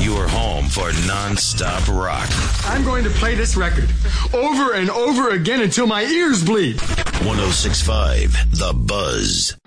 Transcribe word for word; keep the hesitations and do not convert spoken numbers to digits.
your home for non-stop rock. I'm going to play this record over and over again until my ears bleed. one oh six point five The Buzz.